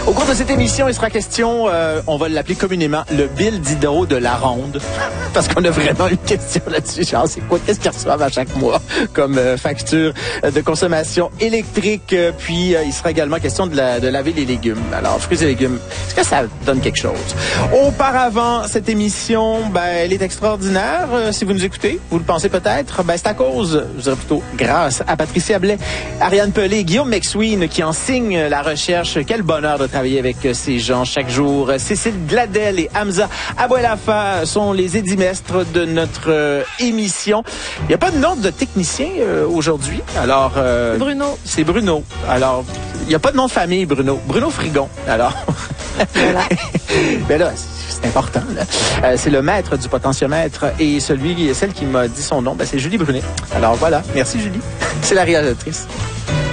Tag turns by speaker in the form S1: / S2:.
S1: Au cours de cette émission, il sera question, on va l'appeler communément, le bill d'hydro de la ronde. Parce qu'on a vraiment une question là-dessus. Genre, c'est quoi? Qu'est-ce qu'ils reçoivent à chaque mois comme facture de consommation électrique? Puis, il sera également question de laver les légumes. Alors, fruits et légumes, est-ce que ça donne quelque chose? Auparavant, cette émission, elle est extraordinaire. Si vous nous écoutez, vous le pensez peut-être, c'est à cause, je dirais plutôt grâce à Patricia Blais, Ariane Pelé, Guillaume McSween qui en signe la recherche. Quel bonheur de travailler avec ces gens chaque jour. Cécile Gladel et Hamza Abouelafa sont les édimestres de notre émission. Il n'y a pas de nom de technicien aujourd'hui. Alors,
S2: Bruno.
S1: C'est Bruno. Alors, il n'y a pas de nom de famille, Bruno. Bruno Frigon. Alors,
S2: voilà.
S1: Mais là, c'est important. Là. C'est le maître du potentiomètre et celle qui m'a dit son nom, c'est Julie Brunet. Alors voilà, merci Julie. C'est la réalisatrice.